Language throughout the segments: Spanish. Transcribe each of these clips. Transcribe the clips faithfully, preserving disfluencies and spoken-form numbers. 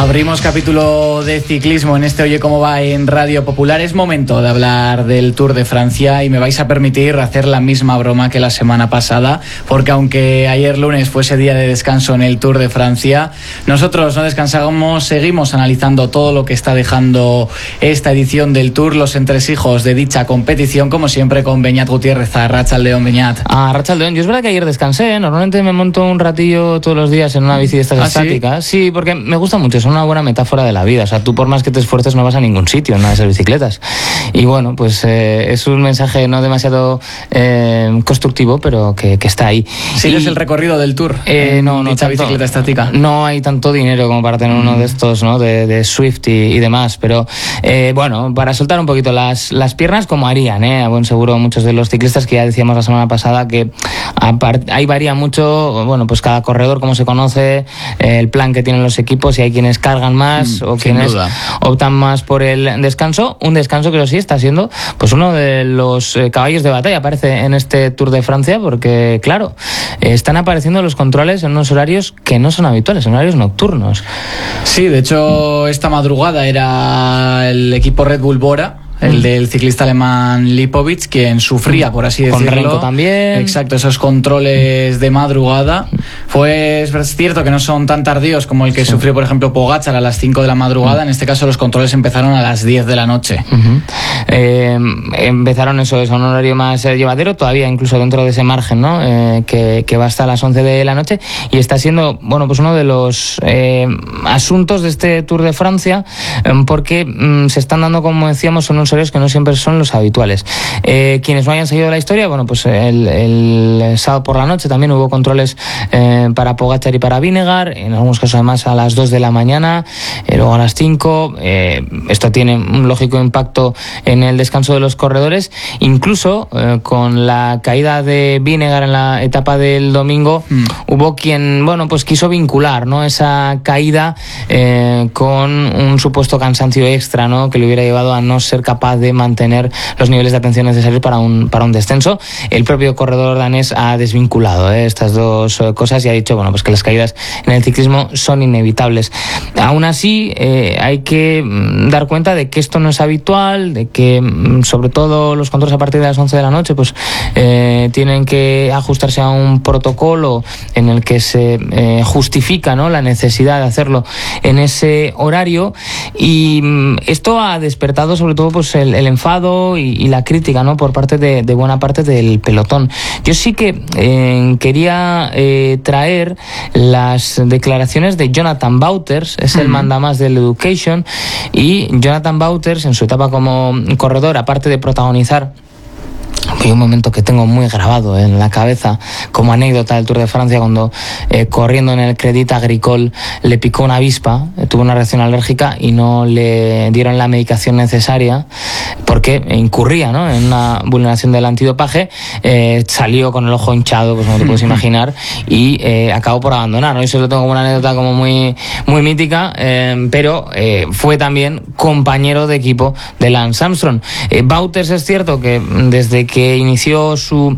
Abrimos capítulo de ciclismo en este Oye Cómo Va en Radio Popular. Es momento de hablar del Tour de Francia y me vais a permitir hacer la misma broma que la semana pasada, porque aunque ayer lunes fuese día de descanso en el Tour de Francia, nosotros no descansamos, seguimos analizando todo lo que está dejando esta edición del Tour, los entresijos de dicha competición, como siempre con Beñat Gutiérrez. Arratsaldeon, Beñat. Ah, Arratsaldeon. Yo es verdad que ayer descansé, ¿eh? Normalmente me monto un ratillo todos los días en una bici de estas ¿Ah, estáticas. sí? Sí, porque me gusta mucho, es una buena metáfora de la vida. O sea, tú por más que te esfuerces no vas a ningún sitio en una de esas bicicletas. Y bueno, pues eh, es un mensaje no demasiado eh, constructivo, pero que, que está ahí. ¿Sigues el recorrido del Tour? Eh, no, no dicha tanto, bicicleta estática. No hay tanto dinero como para tener mm. uno de estos, ¿no? De, de Swift y, y demás, pero eh, bueno, para soltar un poquito las, las piernas, como harían, ¿eh? A buen seguro muchos de los ciclistas, que ya decíamos la semana pasada que apart, ahí varía mucho, bueno, pues cada corredor, cómo se conoce, eh, el plan que tienen los equipos, y hay quienes cargan más mm, o quienes duda. optan más por el descanso. Un descanso que sí está siendo pues uno de los eh, caballos de batalla, parece, en este Tour de Francia, porque claro, eh, están apareciendo los controles en unos horarios que no son habituales, en horarios nocturnos. Sí, de hecho esta madrugada era el equipo Red Bull Bora, el del ciclista alemán Lipovic, quien sufría, por así decirlo. Con Renko también. Exacto, esos controles de madrugada. Fue es cierto que no son tan tardíos como el que sí. sufrió, por ejemplo, Pogačar a las cinco de la madrugada. Uh-huh. En este caso los controles empezaron a las diez de la noche. Uh-huh. Eh, empezaron eso, es un horario más eh, llevadero, todavía incluso dentro de ese margen, ¿no? Eh, que, que va hasta las once de la noche, y está siendo, bueno, pues uno de los eh, asuntos de este Tour de Francia, eh, porque mm, se están dando, como decíamos, unos horarios que no siempre son los habituales. Eh, quienes no hayan seguido la historia, bueno, pues el, el sábado por la noche también hubo controles eh, para Pogačar y para Vingegaard, en algunos casos además a las dos de la mañana, eh, luego a las cinco. Eh, esto tiene un lógico impacto en el descanso de los corredores, incluso eh, con la caída de Vingegaard en la etapa del domingo, mm. hubo quien, bueno, pues quiso vincular, ¿no?, esa caída eh, con un supuesto cansancio extra, ¿no?, que le hubiera llevado a no ser capaz de mantener los niveles de atención necesarios para un, para un descenso. El propio corredor danés ha desvinculado eh, estas dos eh, cosas y ha dicho, bueno, pues que las caídas en el ciclismo son inevitables. Aún así, eh, hay que mm, dar cuenta de que esto no es habitual, de que mm, sobre todo los controles a partir de las once de la noche pues eh, tienen que ajustarse a un protocolo en el que se eh, justifica, ¿no?, la necesidad de hacerlo en ese horario, y mm, esto ha despertado sobre todo pues el, el enfado y, y la crítica, ¿no?, por parte de, de buena parte del pelotón. Yo sí que eh, quería eh, traer las declaraciones de Jonathan Vaughters, es el mandamás del Education, y Jonathan Vaughters, en su etapa como corredor, aparte de protagonizar hay un momento que tengo muy grabado en la cabeza como anécdota del Tour de Francia, cuando eh, corriendo en el Crédit Agricole le picó una avispa, eh, tuvo una reacción alérgica y no le dieron la medicación necesaria porque incurría, ¿no?, en una vulneración del antidopaje. Eh, salió con el ojo hinchado, pues como te puedes imaginar, y eh, acabó por abandonar, ¿no? Eso lo tengo como una anécdota como muy, muy mítica, eh, pero eh, fue también compañero de equipo de Lance Armstrong. Eh, Vaughters es cierto que desde que que inició su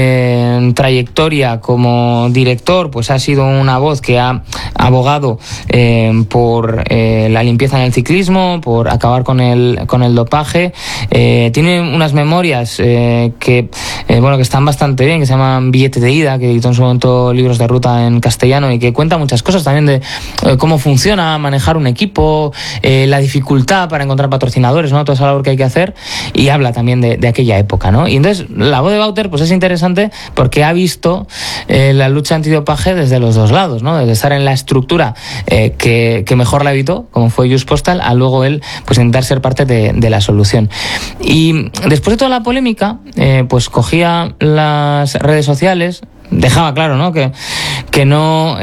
eh, trayectoria como director, pues ha sido una voz que ha abogado eh, por eh, la limpieza en el ciclismo, por acabar con el con el dopaje. Eh, tiene unas memorias eh, que eh, bueno que están bastante bien, que se llaman Billete de Ida, que editó en su momento libros de ruta en castellano, y que cuenta muchas cosas también de eh, cómo funciona manejar un equipo, eh, la dificultad para encontrar patrocinadores, ¿no?, toda esa labor que hay que hacer, y habla también de, de aquella época, ¿no? Y entonces la voz de Vaughters pues es interesante porque ha visto eh, la lucha antidopaje desde los dos lados, ¿no?, desde estar en la estructura eh, que, que mejor la evitó, como fue Just Postal, a luego él pues intentar ser parte de, de la solución. Y después de toda la polémica, eh, pues cogía las redes sociales, dejaba claro, ¿no?, que, que no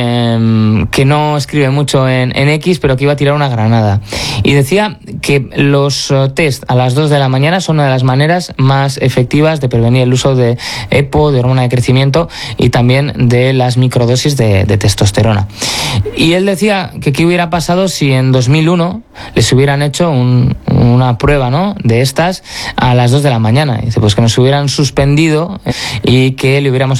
eh, que no escribe mucho en, en X, pero que iba a tirar una granada, y decía que los test a las dos de la mañana son una de las maneras más efectivas de prevenir el uso de EPO, de hormona de crecimiento, y también de las microdosis de, de testosterona. Y él decía que qué hubiera pasado si en dos mil uno les hubieran hecho un, una prueba, ¿no?, de estas a las dos de la mañana. Y dice, pues que nos hubieran suspendido y que le hubiéramos